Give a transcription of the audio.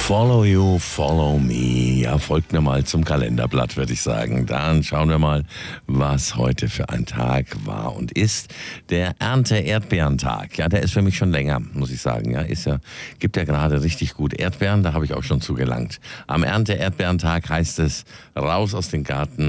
Follow you, follow me. Ja, folgt mir mal zum Kalenderblatt, würde ich sagen. Dann schauen wir mal, was heute für ein Tag war und ist. Der Ernte-Erdbeerentag. Ja, der ist für mich schon länger, muss ich sagen. Ja, gibt ja gerade richtig gut Erdbeeren. Da habe ich auch schon zugelangt. Am Ernte-Erdbeerentag heißt es, raus aus den Garten.